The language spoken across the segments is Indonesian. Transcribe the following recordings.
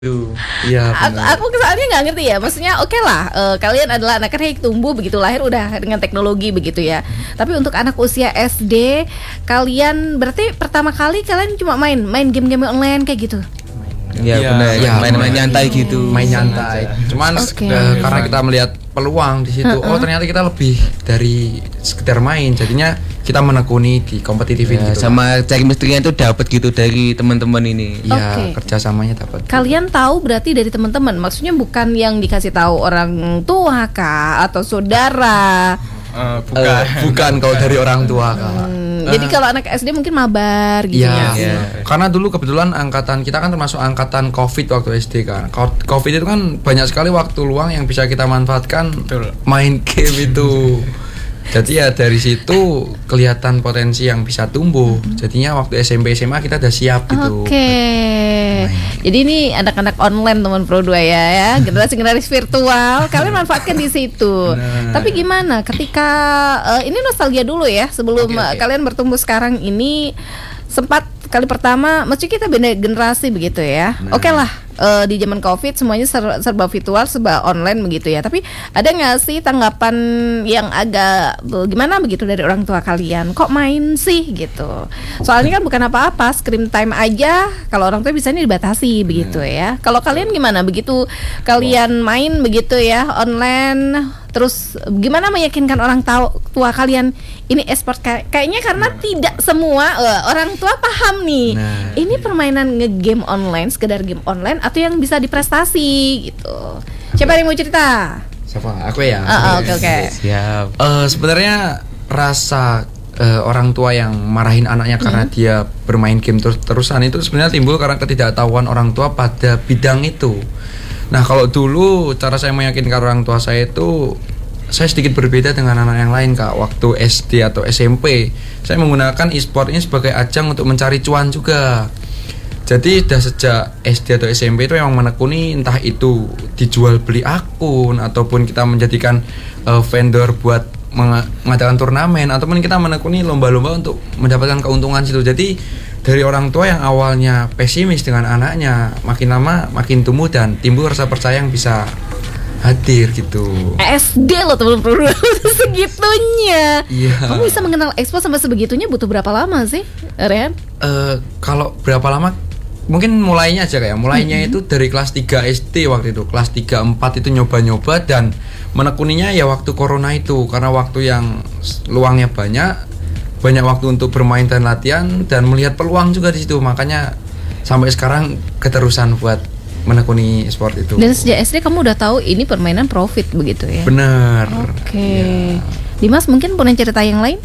Iya, Aku soalnya nggak ngerti ya. Maksudnya oke lah, kalian adalah anak yang tumbuh begitu, lahir udah dengan teknologi begitu ya. Tapi untuk anak usia SD, kalian berarti pertama kali kalian cuma main game-game online kayak gitu. Iya benar, ya, main-main nyantai gitu. Main nyantai. Cuman karena kita melihat peluang di situ, oh ternyata kita lebih dari sekedar main. Jadinya kita menekuni di kompetitifin Ya, gitu. sama chemistry-nya itu dapat gitu dari teman-teman ini. Iya, kerjasamanya dapat. Kalian tahu berarti dari teman-teman. Maksudnya bukan yang dikasih tahu orang tua kah atau saudara. Bukan kalau dari orang tua Kak. Jadi kalau anak SD mungkin mabar gitu Iya, ya. karena dulu kebetulan angkatan kita kan termasuk angkatan COVID waktu SD kan. COVID itu kan banyak sekali waktu luang yang bisa kita manfaatkan. Betul. Main game itu. Jadi ya dari situ kelihatan potensi yang bisa tumbuh. Jadinya waktu SMP SMA kita udah siap gitu. Oke. Jadi ini anak-anak online teman Pro 2 ya, generasi virtual. Kalian manfaatkan di situ. Tapi gimana ketika ini nostalgia dulu ya sebelum kalian bertumbuh sekarang ini, sempat kali pertama, maksudnya kita beda generasi begitu ya. Oke lah, di zaman COVID semuanya serba virtual, serba online begitu ya. Tapi ada nggak sih tanggapan yang agak gimana begitu dari orang tua kalian? Kok main sih gitu? Soalnya kan bukan apa-apa, screen time aja kalau orang tua bisanya dibatasi begitu ya. Kalau kalian gimana begitu kalian main begitu ya online? Terus gimana meyakinkan orang tua kalian ini e-sport kayaknya karena tidak semua orang tua paham nih. Ini permainan ngegame online, sekedar game online atau yang bisa diprestasi gitu. Siapa yang mau cerita? Siapa? Aku ya. Oke. Siap. Sebenarnya rasa orang tua yang marahin anaknya karena dia bermain game terus-terusan itu sebenarnya timbul karena ketidaktahuan orang tua pada bidang itu. Nah kalau dulu cara saya meyakinkan orang tua saya itu, saya sedikit berbeda dengan anak yang lain Kak. Waktu SD atau SMP saya menggunakan e-sport ini sebagai ajang untuk mencari cuan juga. Jadi sudah sejak SD atau SMP itu memang menekuni, entah itu dijual beli akun ataupun kita menjadikan vendor buat mengadakan turnamen, ataupun kita menekuni lomba-lomba untuk mendapatkan keuntungan situ. Jadi dari orang tua yang awalnya pesimis dengan anaknya, makin lama makin tumbuh dan timbul rasa percaya yang bisa hadir gitu. SD loh teman-teman, segitunya. Iya. Kamu bisa mengenal e-sport sampai sebegitunya butuh berapa lama sih, Ren? Kalau berapa lama? Mungkin mulainya aja kayak mulainya itu dari kelas 3 SD waktu itu. Kelas 3 4 itu nyoba-nyoba dan menekuninya ya waktu corona itu, karena waktu yang luangnya banyak waktu untuk bermain dan latihan dan melihat peluang juga di situ. Makanya sampai sekarang keterusan buat menekuni sport itu. Dan sejak SD kamu udah tahu ini permainan profit begitu ya? Bener. Oke. Dimas mungkin punya cerita yang lain?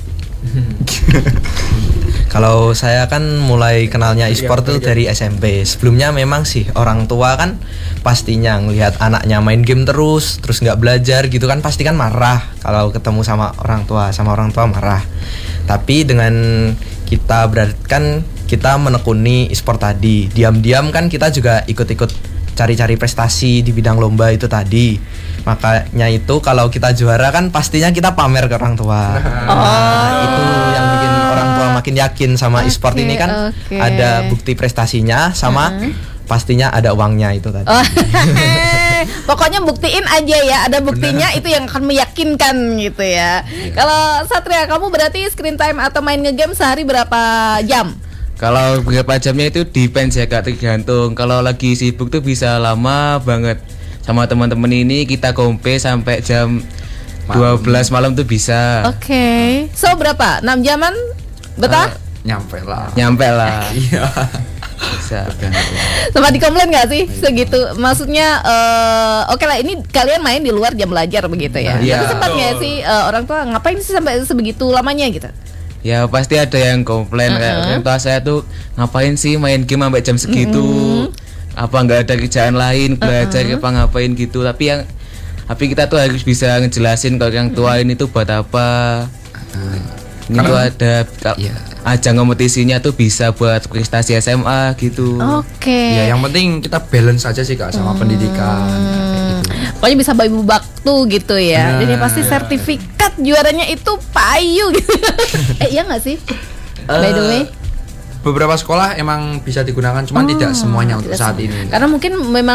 Kalau saya kan mulai kenalnya e-sport tuh dari SMP. Sebelumnya memang sih orang tua kan pastinya ngelihat anaknya main game terus nggak belajar gitu kan, pasti kan marah kalau ketemu sama orang tua marah. Tapi dengan kita kan kita menekuni e-sport tadi, diam-diam kan kita juga ikut-ikut cari-cari prestasi di bidang lomba itu tadi. Makanya itu kalau kita juara kan pastinya kita pamer ke orang tua. Itu yang bikin orang tua makin yakin sama e-sport ini kan ada bukti prestasinya sama pastinya ada uangnya itu tadi. Pokoknya buktiin aja ya, ada buktinya. Bener. Itu yang akan meyakinkan gitu ya. Kalau Satria, kamu berarti screen time atau main ngegame sehari berapa jam? Kalau berapa jamnya itu depends ya Kak, tergantung. Kalau lagi sibuk tuh bisa lama banget. Sama teman-teman ini kita kompe sampai jam 12 malam tuh bisa. Oke. So berapa? 6 jaman? Betah? Nyampe lah. Iya. Bisa. Sama dikomplain nggak sih segitu? Maksudnya oke lah, ini kalian main di luar jam belajar begitu ya. Iya. Tapi sempat nggak sih orang tua ngapain sih sampai sebegitu lamanya gitu? Ya pasti ada yang komplain kayak orang tua saya tuh ngapain sih main game sampai jam segitu? Apa nggak ada kerjaan lain, belajar apa ngapain gitu. Tapi kita tuh harus bisa ngejelasin kalau yang tua ini tuh buat apa. Ini tuh ada ajang kompetisinya tuh bisa buat prestasi SMA gitu. Oke. Ya yang penting kita balance aja sih Kak sama pendidikan. Pokoknya bisa bayi waktu gitu ya. Dan yang pasti sertifikat juaranya itu payu gitu. Iya nggak sih? By the way. beberapa sekolah emang bisa digunakan, cuman tidak semuanya untuk saat ini. Karena mungkin memang